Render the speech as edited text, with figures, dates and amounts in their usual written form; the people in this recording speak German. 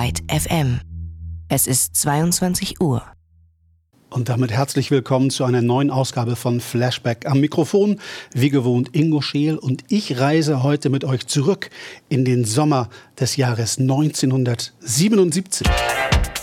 Byte FM. Es ist 22 Uhr. Und damit herzlich willkommen zu einer neuen Ausgabe von Flashback. Am Mikrofon, wie gewohnt, Ingo Scheel, und ich reise heute mit euch zurück in den Sommer des Jahres 1977.